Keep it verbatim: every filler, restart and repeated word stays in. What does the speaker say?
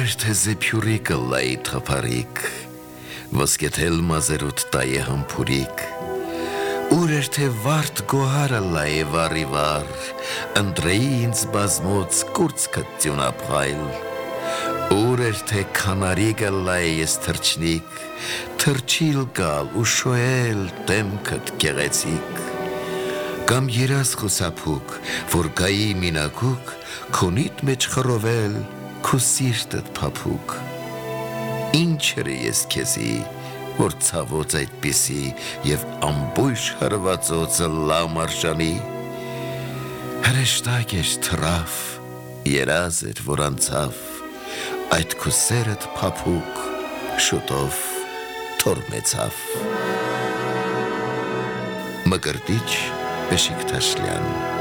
Ուր էր թե զեփյուրիկը լայի թափարիկ, ոսկեթել մազերուտ տայե համբուրիկ, Ուր էր թե վարդ գոհարը լայե վարի վար, ընտրեի ինձ բազմոց կուրծքըտ տյունապղայլ, Ուր էր թե քանարիկը լայե ես թրջնիկ, թրջիլ գալ ու շոյել տեմքըտ գեղեցիկ, Կամ երաս խուսափուկ, որ գայի մինակուկ, քոնիտ մեջ խռովել, քու սիրտըտ փափուկ, Ինչ էր ես քեզի, որ ցավոց այդպիսի և ամբույշ հրվածոցը լամ արժանի, Հրեշտակ էր թրավ, երազ էր, որ անցավ, Այդ քու սերըտ փափուկ, շուտով թորմեցավ։ Մկրտիչ Բեշիկտաշլյան